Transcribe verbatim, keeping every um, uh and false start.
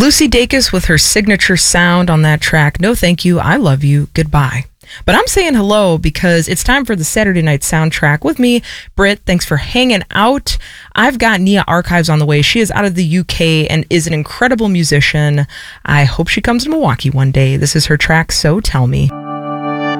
Lucy Dacus with her signature sound on that track. No thank you, I love you, goodbye. But I'm saying hello because it's time for the Saturday Night Soundtrack with me, Britt. Thanks for hanging out. I've got Nia Archives on the way. She is out of the U K and is an incredible musician. I hope she comes to Milwaukee one day. This is her track, So Tell Me.